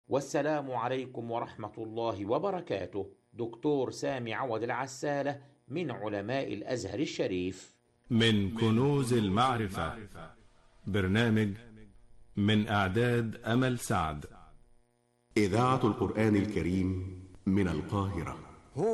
والسلام عليكم ورحمة الله وبركاته. دكتور سامي عوض العسالة من علماء الأزهر الشريف. من كنوز المعرفة، برنامج من إعداد أمل سعد. إذاعة القرآن الكريم من القاهرة.